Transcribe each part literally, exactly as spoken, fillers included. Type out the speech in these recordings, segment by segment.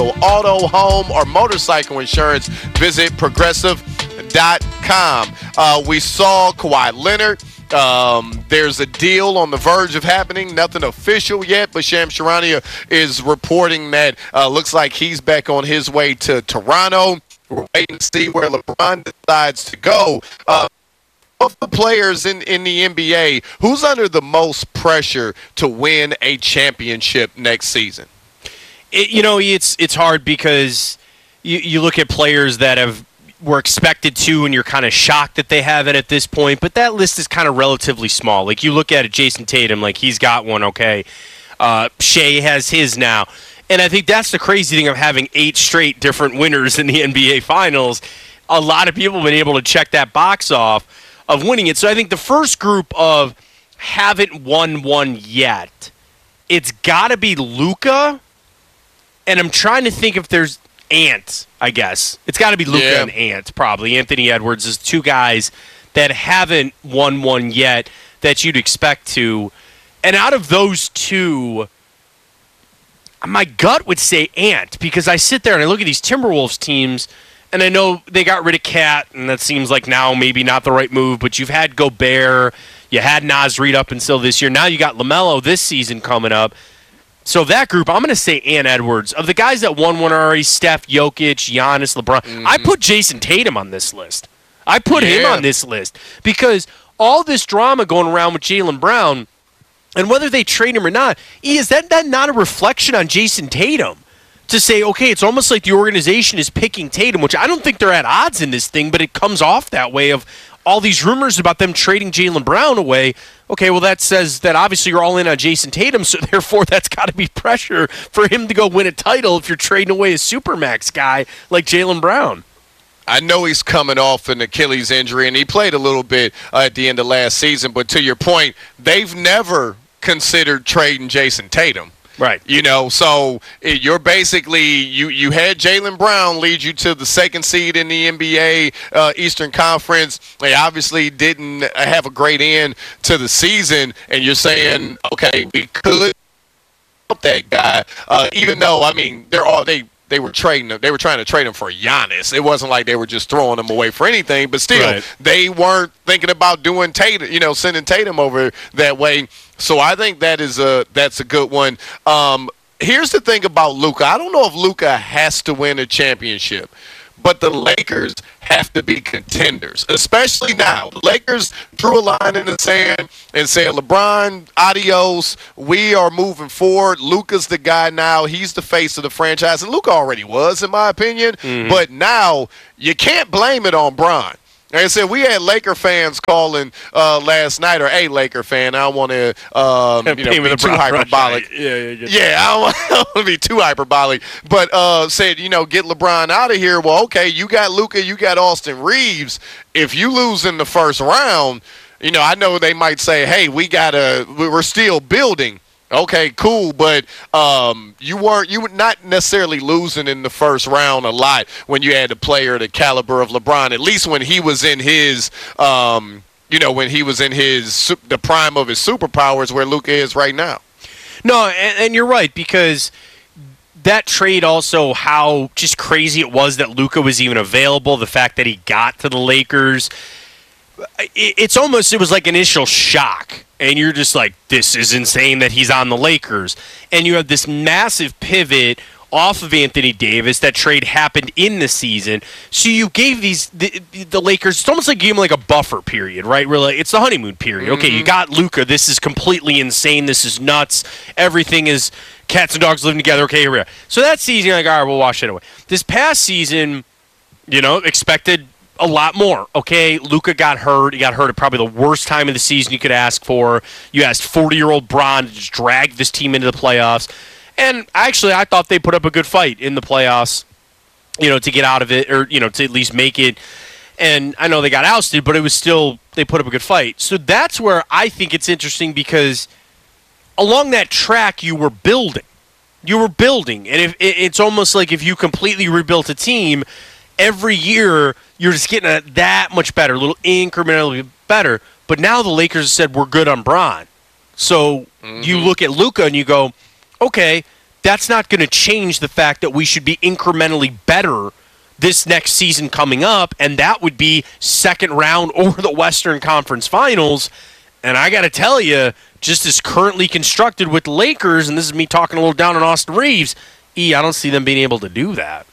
auto, home, or motorcycle insurance, visit progressive dot com. Uh, we saw Kawhi Leonard. Um, there's a deal on the verge of happening. Nothing official yet, but Shams Charania is reporting that uh, looks like he's back on his way to Toronto. We're waiting to see where LeBron decides to go. Uh, of the players in, in the N B A, who's under the most pressure to win a championship next season? It, you know, it's it's hard because you, you look at players that have were expected to, and you're kind of shocked that they haven't at this point. But that list is kind of relatively small. Like, you look at it, Jason Tatum, like, he's got one, okay. Uh, Shea has his now. And I think that's the crazy thing of having eight straight different winners in the N B A Finals. A lot of people have been able to check that box off of winning it. So I think the first group of haven't won one yet, it's got to be Luka. And I'm trying to think if there's Ant, I guess. It's got to be Luka yeah. and Ant, probably. Anthony Edwards is two guys that haven't won one yet that you'd expect to. And out of those two, my gut would say Ant, because I sit there and I look at these Timberwolves teams, and I know they got rid of Cat, and that seems like now maybe not the right move, but you've had Gobert, you had Naz Reid up until this year. Now you got LaMelo this season coming up. So that group, I'm going to say Ant Edwards. Of the guys that won one already, Steph, Jokic, Giannis, LeBron, mm-hmm. I put Jason Tatum on this list. I put yeah. him on this list because all this drama going around with Jaylen Brown, and whether they trade him or not, is that, that not a reflection on Jason Tatum? To say, okay, it's almost like the organization is picking Tatum, which I don't think they're at odds in this thing, but it comes off that way of all these rumors about them trading Jaylen Brown away. Okay, well, that says that obviously you're all in on Jason Tatum, so therefore that's got to be pressure for him to go win a title if you're trading away a Supermax guy like Jaylen Brown. I know he's coming off an Achilles injury, and he played a little bit uh, at the end of last season, but to your point, they've never considered trading Jason Tatum. Right. You know, so you're basically, you, you had Jaylen Brown lead you to the second seed in the N B A uh, Eastern Conference. They obviously didn't have a great end to the season, and you're saying, okay, we could help that guy, uh, even though, I mean, they're all, they, they were trading him. They were trying to trade him for Giannis. It wasn't like they were just throwing him away for anything, but still, right. They weren't thinking about doing Tatum, you know, sending Tatum over that way. So I think that is a that's a good one. Um, here's the thing about Luka. I don't know if Luka has to win a championship, but the Lakers have to be contenders, especially now. The Lakers drew a line in the sand and said, LeBron, adios. We are moving forward. Luka's the guy now. He's the face of the franchise. And Luka already was, in my opinion. Mm-hmm. But now you can't blame it on Bron. Like I said, we had Laker fans calling uh, last night, or a Laker fan. I don't want to um, you know, be too hyperbolic. Right. Yeah, yeah, yeah, I don't, want, I don't want to be too hyperbolic. But uh, said, you know, get LeBron out of here. Well, okay, you got Luka, you got Austin Reeves. If you lose in the first round, you know, I know they might say, hey, we gotta, we're still building. Okay, cool, but um, you weren't you were not necessarily losing in the first round a lot when you had a player the caliber of LeBron. At least when he was in his, um, you know, when he was in his the prime of his superpowers, where Luka is right now. No, and, and you're right, because that trade also, how just crazy it was that Luka was even available. The fact that he got to the Lakers, it, it's almost it was like initial shock. And you're just like, this is insane that he's on the Lakers. And you have this massive pivot off of Anthony Davis. That trade happened in the season. So you gave these the, the Lakers, it's almost like you gave them like a buffer period, right? Where like, it's the honeymoon period. Mm-hmm. Okay, you got Luka. This is completely insane. This is nuts. Everything is cats and dogs living together. Okay, here we are. So that season, you're like, all right, we'll wash it away. This past season, you know, expected a lot more. Okay, Luka got hurt. He got hurt at probably the worst time of the season you could ask for. You asked forty-year-old Bron to just drag this team into the playoffs. And actually, I thought they put up a good fight in the playoffs, you know, to get out of it, or, you know, to at least make it. And I know they got ousted, but it was still, they put up a good fight. So that's where I think it's interesting, because along that track, you were building. You were building. And if it's almost like if you completely rebuilt a team, every year, you're just getting a, that much better, a little incrementally better. But now the Lakers said, we're good on Bron. So mm-hmm. you look at Luka and you go, okay, that's not going to change the fact that we should be incrementally better this next season coming up, and that would be second round or the Western Conference Finals. And I got to tell you, just as currently constructed with the Lakers, and this is me talking a little down on Austin Reeves, E, I don't see them being able to do that.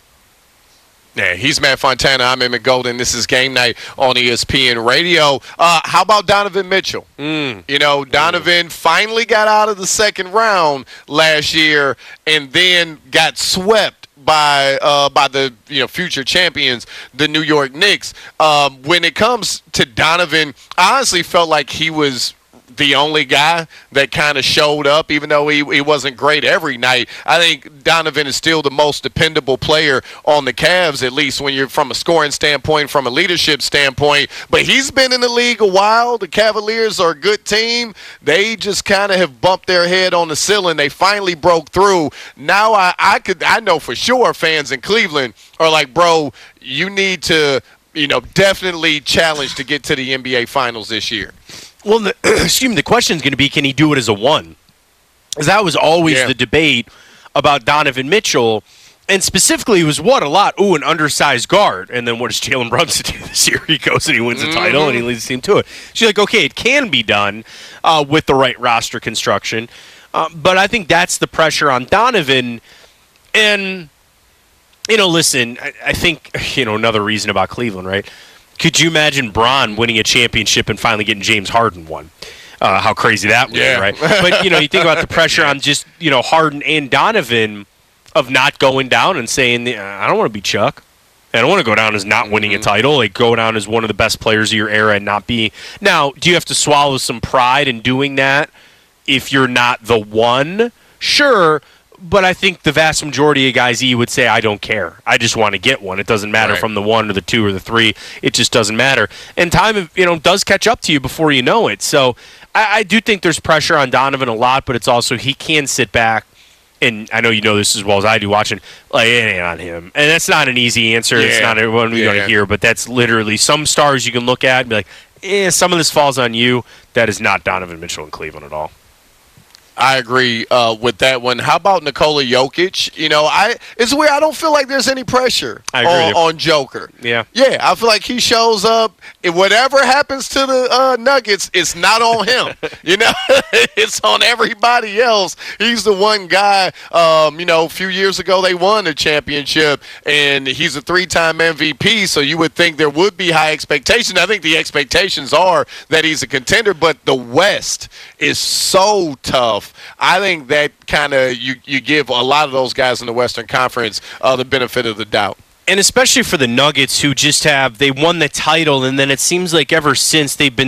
Yeah, he's Matt Fontana. I'm Emmett Golden. This is Game Night on E S P N Radio. Uh, how about Donovan Mitchell? Mm. You know, Donovan mm. finally got out of the second round last year and then got swept by uh, by the you know future champions, the New York Knicks. Um, when it comes to Donovan, I honestly felt like he was the only guy that kind of showed up, even though he, he wasn't great every night. I think Donovan is still the most dependable player on the Cavs, at least when you're from a scoring standpoint, from a leadership standpoint. But he's been in the league a while. The Cavaliers are a good team. They just kind of have bumped their head on the ceiling. They finally broke through. Now I, I could I know for sure fans in Cleveland are like, bro, you need to, you know, definitely challenge to get to the N B A Finals this year. Well, the, excuse me, the question is going to be, can he do it as a one? Because that was always yeah. the debate about Donovan Mitchell, and specifically it was what a lot, ooh, an undersized guard, and then what does Jalen Brunson do this year? He goes and he wins the mm-hmm. title, and he leads the team to it. She's like, okay, it can be done uh, with the right roster construction, uh, but I think that's the pressure on Donovan, and, you know, listen, I, I think, you know, another reason about Cleveland, right? Could you imagine Bron winning a championship and finally getting James Harden one? Uh, how crazy that would yeah. be, right? But, you know, you think about the pressure on just, you know, Harden and Donovan of not going down and saying, I don't want to be Chuck. I don't want to go down as not winning mm-hmm. a title. Like, go down as one of the best players of your era and not be. Now, do you have to swallow some pride in doing that if you're not the one? Sure. But I think the vast majority of guys E would say, I don't care. I just want to get one. It doesn't matter right. from the one or the two or the three. It just doesn't matter. And time, you know, does catch up to you before you know it. So I, I do think there's pressure on Donovan a lot, but it's also he can sit back. And I know you know this as well as I do watching, like, it ain't on him. And that's not an easy answer. Yeah. It's not everyone we're yeah. going to hear, but that's literally some stars you can look at and be like, eh, some of this falls on you. That is not Donovan Mitchell in Cleveland at all. I agree uh, with that one. How about Nikola Jokic? You know, I it's weird. I don't feel like there's any pressure I agree on, on Joker. Yeah. Yeah, I feel like he shows up. If whatever happens to the uh, Nuggets, it's not on him. You know, it's on everybody else. He's the one guy, um, you know, a few years ago they won the championship, and he's a three-time M V P, so you would think there would be high expectations. I think the expectations are that he's a contender, but the West is so tough. I think that kind of you, you give a lot of those guys in the Western Conference uh, the benefit of the doubt. And especially for the Nuggets, who just have, they won the title, and then it seems like ever since they've been